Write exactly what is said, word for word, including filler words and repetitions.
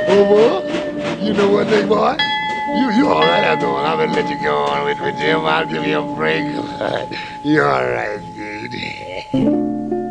Oh, boy, you know what, big boy? You, you all right after all. I'm gonna let you go on with, with Jim. I'll give you a break. You all right, dude.